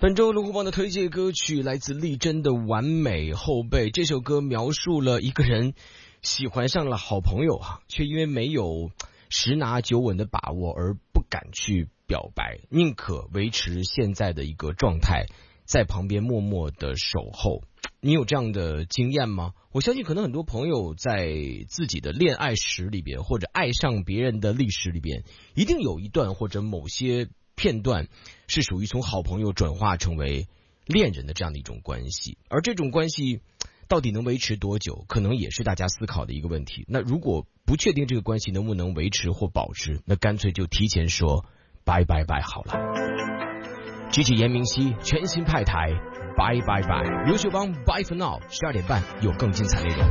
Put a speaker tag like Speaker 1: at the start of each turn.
Speaker 1: 本周龙虎榜的推荐歌曲来自丽珍的《完美后辈》。这首歌描述了一个人喜欢上了好朋友却因为没有十拿九稳的把握而不敢去表白，宁可维持现在的一个状态，在旁边默默的守候。你有这样的经验吗？我相信可能很多朋友在自己的恋爱史里边，或者爱上别人的历史里边，一定有一段或者某些片段是属于从好朋友转化成为恋人的这样的一种关系，而这种关系到底能维持多久，可能也是大家思考的一个问题。那如果不确定这个关系能不能维持或保持，那干脆就提前说拜拜拜好了。举起严明熙全新派台拜拜拜，刘秀邦 Bye for now， 12点半有更精彩内容。